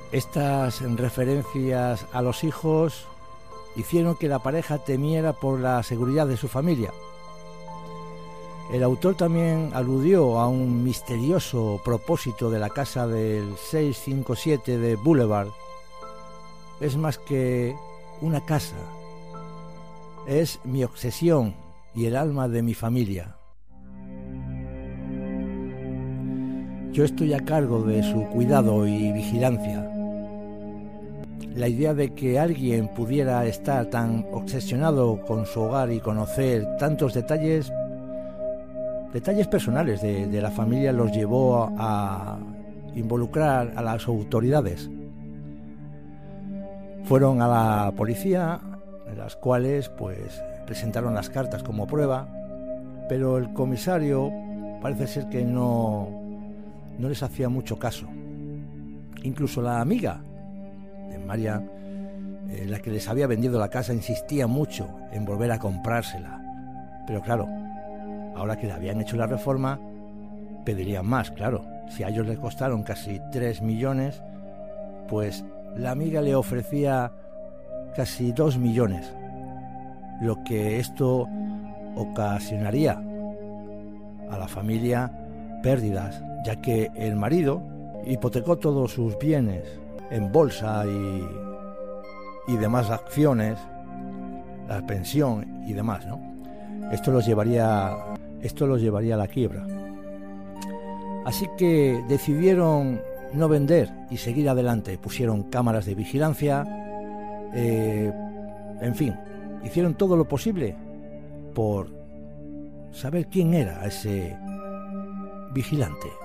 Estas referencias a los hijos hicieron que la pareja temiera por la seguridad de su familia. El autor también aludió a un misterioso propósito de la casa del 657 de Boulevard. Es más que una casa, es mi obsesión y el alma de mi familia. Yo estoy a cargo de su cuidado y vigilancia. La idea de que alguien pudiera estar tan obsesionado con su hogar y conocer tantos detalles personales de la familia los llevó a involucrar a las autoridades. Fueron a la policía, en las cuales pues presentaron las cartas como prueba, pero el comisario parece ser que no les hacía mucho caso. Incluso la amiga de María, la que les había vendido la casa, insistía mucho en volver a comprársela. Pero claro, ahora que le habían hecho la reforma, pedirían más, claro. Si a ellos les costaron casi 3 millones, pues la amiga le ofrecía casi 2 millones, lo que esto ocasionaría a la familia pérdidas, ya que el marido hipotecó todos sus bienes en bolsa y demás acciones, la pensión y demás, ¿no? Esto los llevaría a la quiebra. Así que decidieron no vender y seguir adelante. Pusieron cámaras de vigilancia, en fin, hicieron todo lo posible por saber quién era ese vigilante.